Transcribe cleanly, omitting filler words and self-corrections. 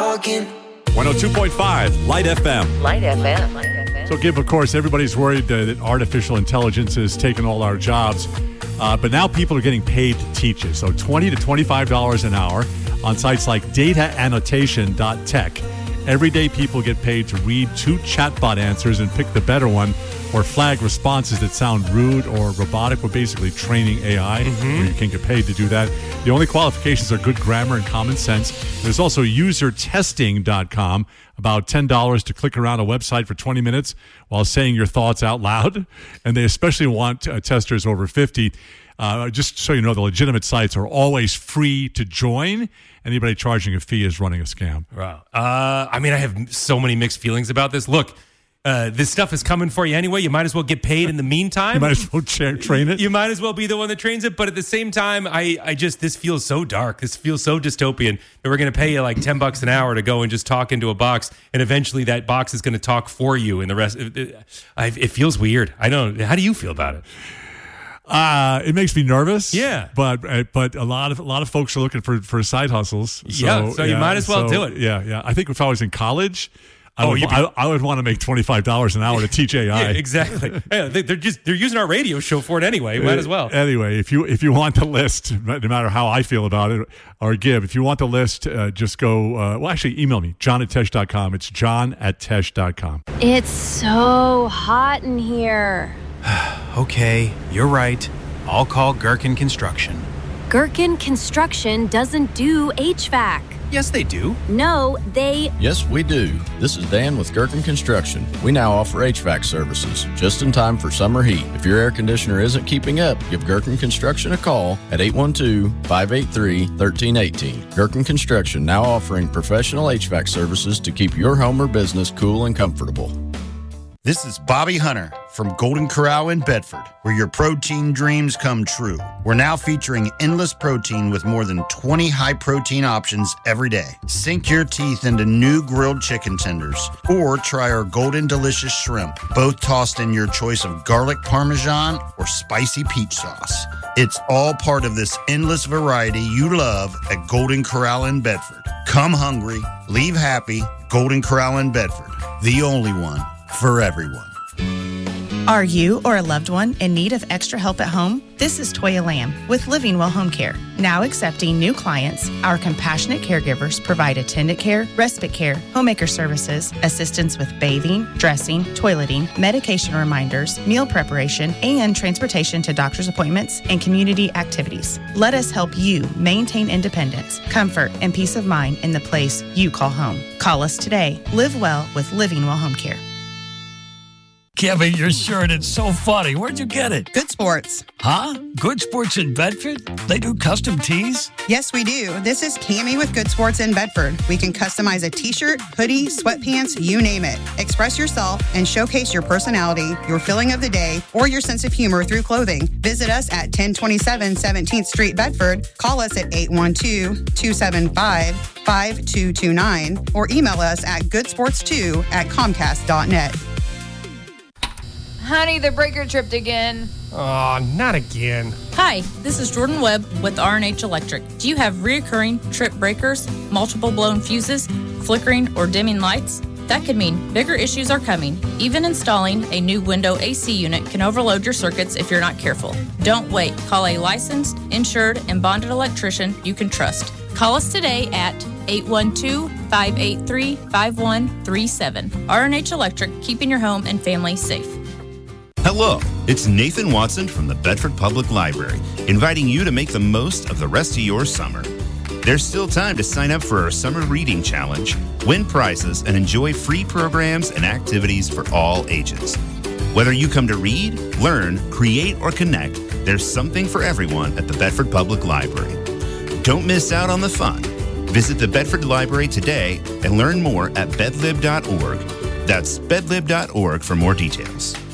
talking. 102.5 Light FM. Light FM. So, Gib, of course, everybody's worried that artificial intelligence has taken all our jobs. But now people are getting paid to teach it. So $20 to $25 an hour on sites like dataannotation.tech. Every day people get paid to read 2 chatbot answers and pick the better one, or flag responses that sound rude or robotic. We're basically training AI, where you can get paid to do that. The only qualifications are good grammar and common sense. There's also usertesting.com, about $10 to click around a website for 20 minutes while saying your thoughts out loud. And they especially want testers over 50. Just so you know, the legitimate sites are always free to join. Anybody charging a fee is running a scam. Wow. I have so many mixed feelings about this. Look, this stuff is coming for you anyway. You might as well get paid in the meantime. You might as well train it. You might as well be the one that trains it. But at the same time, this feels so dark. This feels so dystopian that we're going to pay you like $10 an hour to go and just talk into a box. And eventually that box is going to talk for you. And the rest, it feels weird. I don't know. How do you feel about it? It makes me nervous. Yeah, but a lot of folks are looking for side hustles. So you might as well do it. Yeah. I think if I was in college, I would want to make $25 an hour to teach AI. Yeah, exactly. Hey, they're using our radio show for it anyway. Might as well. Anyway, if you want the list, no matter how I feel about it, or Gib, if you want the list, just go. Actually, email me, john@tesh.com. It's john@tesh.com. It's so hot in here. Okay, you're right. I'll call Gherkin Construction. Gherkin Construction doesn't do HVAC. Yes, they do. No, they... Yes, we do. This is Dan with Gherkin Construction. We now offer HVAC services, just in time for summer heat. If your air conditioner isn't keeping up, give Gherkin Construction a call at 812-583-1318. Gherkin Construction now offering professional HVAC services to keep your home or business cool and comfortable. This is Bobby Hunter from Golden Corral in Bedford, where your protein dreams come true. We're now featuring endless protein with more than 20 high-protein options every day. Sink your teeth into new grilled chicken tenders, or try our Golden Delicious Shrimp, both tossed in your choice of garlic parmesan or spicy peach sauce. It's all part of this endless variety you love at Golden Corral in Bedford. Come hungry, leave happy. Golden Corral in Bedford, the only one for everyone. Are you or a loved one in need of extra help at home? This is Toya Lamb with Living Well Home Care. Now accepting new clients, our compassionate caregivers provide attendant care, respite care, homemaker services, assistance with bathing, dressing, toileting, medication reminders, meal preparation, and transportation to doctor's appointments and community activities. Let us help you maintain independence, comfort, and peace of mind in the place you call home. Call us today. Live well with Living Well Home Care. Kevin, your shirt, it's so funny. Where'd you get it? Good Sports. Huh? Good Sports in Bedford? They do custom tees? Yes, we do. This is Cammie with Good Sports in Bedford. We can customize a t-shirt, hoodie, sweatpants, you name it. Express yourself and showcase your personality, your feeling of the day, or your sense of humor through clothing. Visit us at 1027 17th Street, Bedford. Call us at 812-275-5229 or email us at goodsports2@comcast.net. Honey, the breaker tripped again. Oh, not again. Hi, this is Jordan Webb with R&H Electric. Do you have reoccurring trip breakers, multiple blown fuses, flickering or dimming lights? That could mean bigger issues are coming. Even installing a new window AC unit can overload your circuits if you're not careful. Don't wait. Call a licensed, insured, and bonded electrician you can trust. Call us today at 812-583-5137. R&H Electric, keeping your home and family safe. Hello, it's Nathan Watson from the Bedford Public Library, inviting you to make the most of the rest of your summer. There's still time to sign up for our Summer Reading Challenge, win prizes, and enjoy free programs and activities for all ages. Whether you come to read, learn, create, or connect, there's something for everyone at the Bedford Public Library. Don't miss out on the fun. Visit the Bedford Library today and learn more at bedlib.org. That's bedlib.org for more details.